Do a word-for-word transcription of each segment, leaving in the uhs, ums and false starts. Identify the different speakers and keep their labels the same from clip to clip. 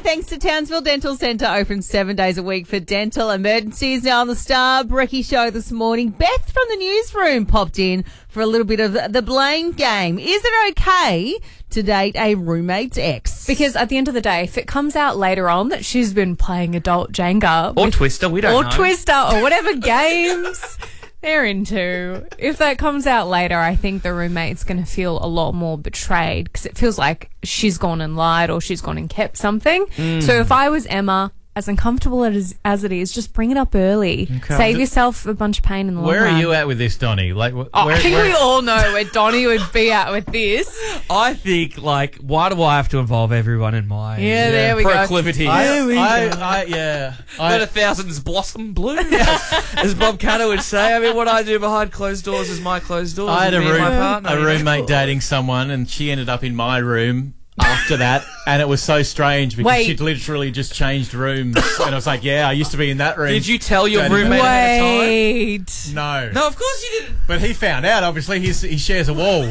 Speaker 1: thanks to Townsville Dental Centre, open seven days a week for dental emergencies. Now on the Star Brekkie Show this morning, Beth from the newsroom popped in for a little bit of the blame game. Is it okay to date a roommate's ex?
Speaker 2: Because at the end of the day, if it comes out later on that she's been playing adult Jenga
Speaker 3: or
Speaker 2: with,
Speaker 3: Twister, we don't
Speaker 2: or
Speaker 3: know.
Speaker 2: Or Twister or whatever games they're into, if that comes out later, I think the roommate's going to feel a lot more betrayed because it feels like she's gone and lied or she's gone and kept something. Mm. So if I was Emma, as uncomfortable as, as it is, just bring it up early. Okay. Save yourself a bunch of pain in the long run.
Speaker 4: Where are you at with this, Donnie? Like, wh-
Speaker 2: oh,
Speaker 4: where,
Speaker 2: I think
Speaker 4: where...
Speaker 2: we all know where Donnie would be at with this.
Speaker 3: I think, like, why do I have to involve everyone in my
Speaker 2: yeah, yeah, there we
Speaker 3: proclivity?
Speaker 2: go.
Speaker 4: I,
Speaker 2: There we
Speaker 4: I,
Speaker 2: go.
Speaker 4: I, yeah.
Speaker 3: Let a thousands blossom bloom, as Bob Catter would say. I mean, what I do behind closed doors is my closed doors.
Speaker 4: I had a,
Speaker 3: me and
Speaker 4: room,
Speaker 3: my partner,
Speaker 4: a
Speaker 3: you know?
Speaker 4: roommate dating someone, and she ended up in my room after that, and it was so strange because
Speaker 2: Wait.
Speaker 4: she'd literally just changed rooms, and I was like, yeah, I used to be in that room.
Speaker 3: Did you tell your
Speaker 4: Dating
Speaker 3: roommate
Speaker 4: her.
Speaker 3: ahead of time?
Speaker 2: Wait.
Speaker 4: No.
Speaker 3: No, of course you didn't.
Speaker 4: But he found out, obviously. He's, he shares a wall.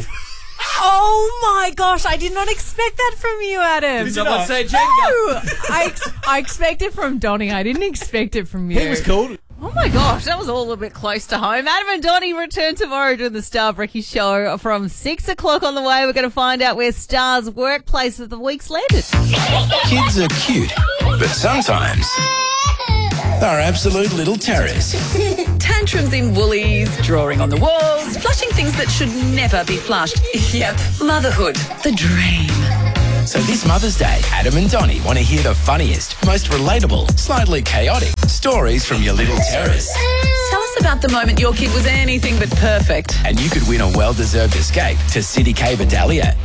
Speaker 2: Oh my gosh, I did not expect that from you, Adam.
Speaker 3: Did someone
Speaker 4: not?
Speaker 3: say Jenga?
Speaker 2: No, I, ex- I expect it from Donnie. I didn't expect it from you.
Speaker 4: He was cool.
Speaker 1: Oh my gosh, that was all a little bit close to home. Adam and Donnie return tomorrow to the Star Brekkie Show from six o'clock on the way. We're going to find out where Star's workplace of the week's landed.
Speaker 5: Kids are cute, but sometimes they're absolute little terrors.
Speaker 6: Tantrums in Woolies, drawing on the walls, flushing things that should never be flushed. Yep, motherhood, the dream.
Speaker 5: So this Mother's Day, Adam and Donnie want to hear the funniest, most relatable, slightly chaotic stories from your little terrors.
Speaker 6: Tell us about the moment your kid was anything but perfect.
Speaker 5: And you could win a well-deserved escape to City K Vidalia.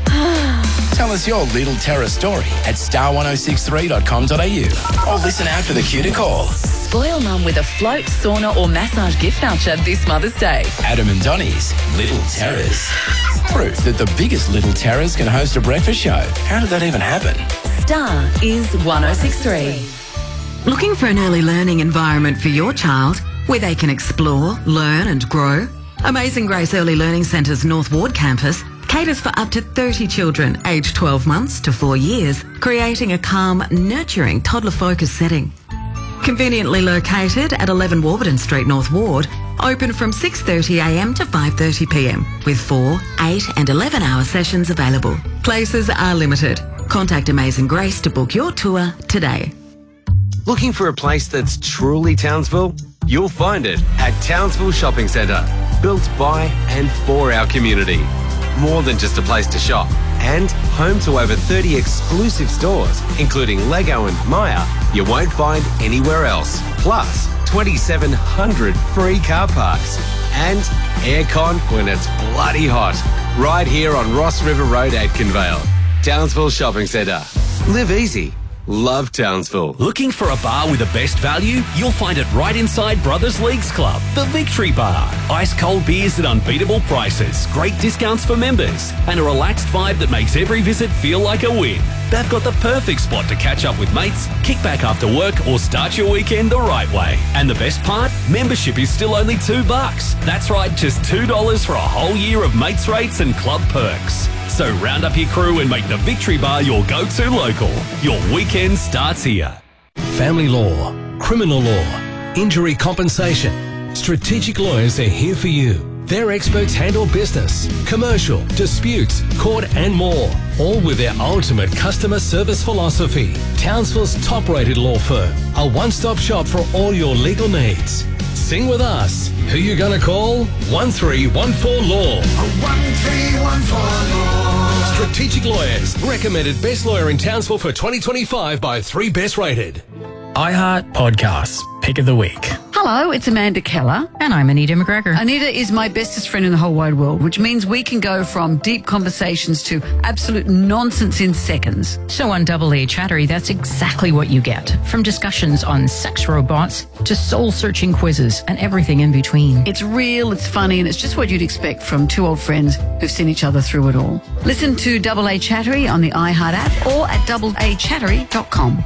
Speaker 5: Tell us your little terror story at star ten sixty-three dot com dot a u or listen out for the cue to call.
Speaker 6: Spoil mum with a float, sauna or massage gift voucher this Mother's Day.
Speaker 5: Adam and Donnie's Little Terrors. Proof that the biggest little terrors can host a breakfast show. How did that even happen?
Speaker 6: Star is ten sixty-three.
Speaker 7: Looking for an early learning environment for your child where they can explore, learn and grow? Amazing Grace Early Learning Centre's North Ward campus caters for up to thirty children aged twelve months to four years, creating a calm, nurturing, toddler-focused setting. Conveniently located at eleven Warburton Street, North Ward, open from six thirty a m to five thirty p m with four, eight and eleven hour sessions available. Places are limited. Contact Amazing Grace to book your tour today.
Speaker 8: Looking for a place that's truly Townsville? You'll find it at Townsville Shopping Centre, built by and for our community. More than just a place to shop, and home to over thirty exclusive stores, including Lego and Maya, you won't find anywhere else. Plus, twenty-seven hundred free car parks and aircon when it's bloody hot. Right here on Ross River Road, Atkinvale. Townsville Shopping Centre. Live easy. Love Townsville.
Speaker 9: Looking for a bar with the best value? You'll find it right inside Brothers Leagues Club, the Victory Bar. Ice cold beers at unbeatable prices, great discounts for members, and a relaxed vibe that makes every visit feel like a win. They've got the perfect spot to catch up with mates, kick back after work, or start your weekend the right way. And the best part? Membership is still only two bucks. That's right, just two dollars for a whole year of mates rates and club perks. So round up your crew and make the Victory Bar your go-to local. Your weekend starts here.
Speaker 10: Family law, criminal law, injury compensation. Strategic Lawyers are here for you. Their experts handle business, commercial, disputes, court and more. All with their ultimate customer service philosophy. Townsville's top-rated law firm. A one-stop shop for all your legal needs. Sing with us. Who you gonna call? one three one four law.
Speaker 11: one three one four law.
Speaker 10: Strategic Lawyers. Recommended best lawyer in Townsville for twenty twenty-five by three best rated.
Speaker 12: iHeart Podcasts. Pick of the week.
Speaker 13: Hello, it's Amanda Keller.
Speaker 14: And I'm Anita McGregor.
Speaker 13: Anita is my bestest friend in the whole wide world, which means we can go from deep conversations to absolute nonsense in seconds.
Speaker 14: So on Double A Chattery, that's exactly what you get. From discussions on sex robots to soul-searching quizzes and everything in between.
Speaker 13: It's real, it's funny, and it's just what you'd expect from two old friends who've seen each other through it all. Listen to Double A Chattery on the iHeart app or at double a chattery dot com.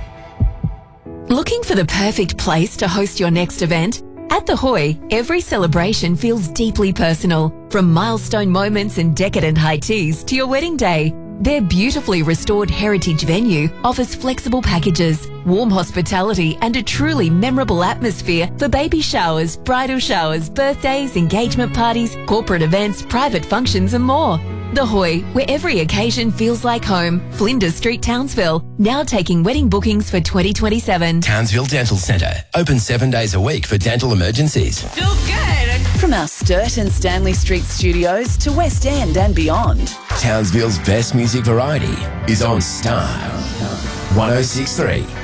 Speaker 15: Looking for the perfect place to host your next event? At The Hoy, every celebration feels deeply personal. From milestone moments and decadent high teas to your wedding day, Their beautifully restored heritage venue offers flexible packages, warm hospitality and a truly memorable atmosphere for baby showers, bridal showers, birthdays, engagement parties, corporate events, private functions and more. The Hoy, where every occasion feels like home. Flinders Street, Townsville. Now taking wedding bookings for twenty twenty-seven.
Speaker 5: Townsville Dental Centre. Open seven days a week for dental emergencies.
Speaker 6: Feels good. From our Sturt and Stanley Street studios to West End and beyond.
Speaker 5: Townsville's best music variety is on Star one oh six point three.